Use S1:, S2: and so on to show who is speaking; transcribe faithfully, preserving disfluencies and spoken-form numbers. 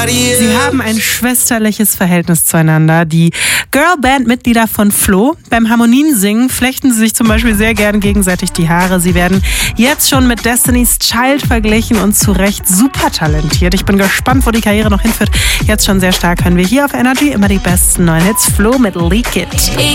S1: Sie haben ein schwesterliches Verhältnis zueinander. Die Girlband-Mitglieder von Flo. Beim Harmoniensingen flechten sie sich zum Beispiel sehr gern gegenseitig die Haare. Sie werden jetzt schon mit Destiny's Child verglichen und zu Recht super talentiert. Ich bin gespannt, wo die Karriere noch hinführt. Jetzt schon sehr stark hören wir hier auf Energy immer die besten neuen Hits. Flo mit Leak It.